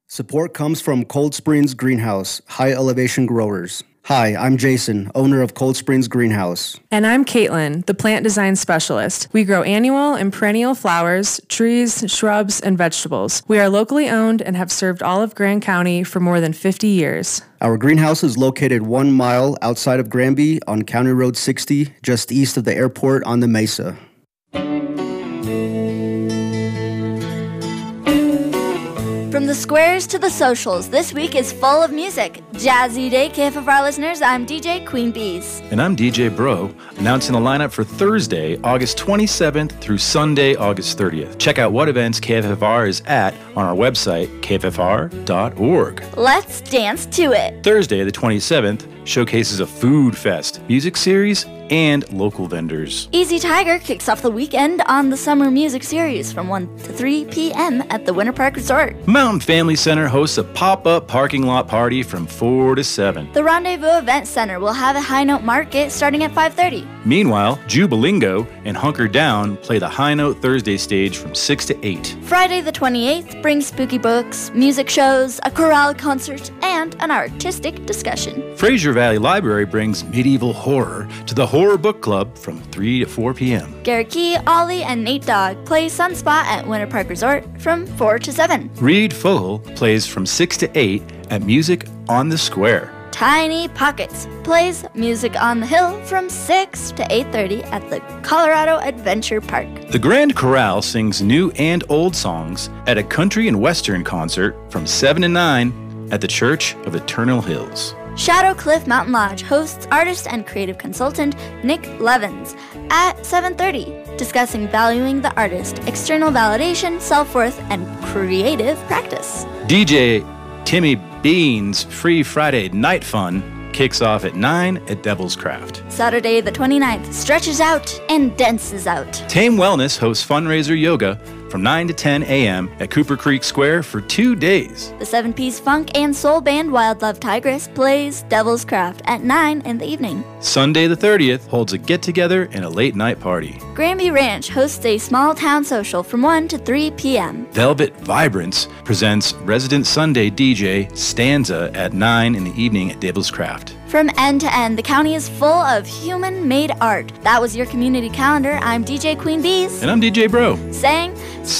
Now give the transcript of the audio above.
Support comes from Cold Springs Greenhouse, high elevation growers. Hi, I'm Jason, owner of Cold Springs Greenhouse. And I'm Caitlin, the plant design specialist. We grow annual and perennial flowers, trees, shrubs, and vegetables. We are locally owned and have served all of Grand County for more than 50 years. Our greenhouse is located 1 mile outside of Granby on County Road 60, just east of the airport on the Mesa. From the squares to the socials, this week is full of music. Jazzy Day, KFFR listeners, I'm DJ Queen Bees. And I'm DJ Bro, announcing the lineup for Thursday, August 27th through Sunday, August 30th. Check out what events KFFR is at on our website, kffr.org. Let's dance to it. Thursday, the 27th, showcases a food fest, music series, and local vendors. Easy Tiger kicks off the weekend on the Summer Music Series from 1 to 3 p.m. at the Winter Park Resort. Mountain Family Center hosts a pop-up parking lot party from 4 to 7. The Rendezvous Event Center will have a high note market starting at 5:30. Meanwhile, Jubilingo and Hunker Down play the High Note Thursday stage from 6 to 8. Friday the 28th brings spooky books, music shows, a chorale concert, and an artistic discussion. Fraser Valley Library brings medieval horror to the Horror Book Club from 3 to 4 p.m. Garrett Key, Ollie, and Nate Dogg play Sunspot at Winter Park Resort from 4 to 7. Reed Fogel plays from 6 to 8 at Music on the Square. Tiny Pockets plays Music on the Hill from 6 to 8:30 at the Colorado Adventure Park. The Grand Chorale sings new and old songs at a country and western concert from 7 to 9 at the Church of Eternal Hills. Shadow Cliff Mountain Lodge hosts artist and creative consultant Nick Levins at 7:30, discussing valuing the artist, external validation, self-worth, and creative practice. DJ Timmy Bean's Free Friday Night Fun kicks off at 9 at Devil's Craft. Saturday the 29th stretches out and dances out. Tame Wellness hosts fundraiser yoga from 9 to 10 a.m. at Cooper Creek Square for 2 days. The 7-piece funk and soul band Wild Love Tigress plays Devil's Craft at 9 in the evening. Sunday the 30th holds a get-together and a late-night party. Granby Ranch hosts a small-town social from 1 to 3 p.m. Velvet Vibrance presents resident Sunday DJ Stanza at 9 in the evening at Devil's Craft. From end to end, the county is full of human-made art. That was your community calendar. I'm DJ Queen Bees. And I'm DJ Bro. Saying,